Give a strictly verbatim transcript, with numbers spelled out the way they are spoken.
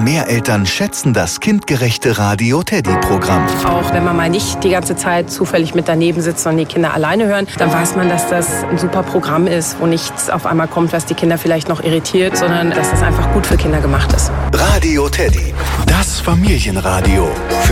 mehr Eltern schätzen das kindgerechte Radio Teddy-Programm. Auch wenn man mal nicht die ganze Zeit zufällig mit daneben sitzt und die Kinder alleine hören, dann weiß man, dass das ein super Programm ist, wo nichts auf einmal kommt, was die Kinder vielleicht noch irritiert, sondern dass das einfach gut für Kinder gemacht ist. Radio Teddy, das Familienradio. Für